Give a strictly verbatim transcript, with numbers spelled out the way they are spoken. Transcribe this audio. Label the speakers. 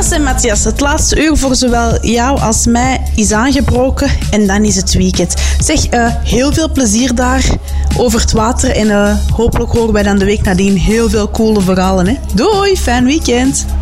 Speaker 1: Bas en Matthias, het laatste uur voor zowel jou als mij is aangebroken en dan is het weekend. Zeg, uh, heel veel plezier daar over het water en uh, hopelijk horen wij dan de week nadien heel veel coole verhalen. Hè? Doei, fijn weekend!